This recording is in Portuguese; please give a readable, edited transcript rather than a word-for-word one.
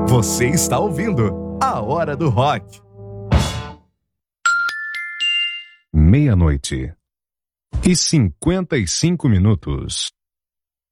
Você está ouvindo A Hora do Rock. 00:55.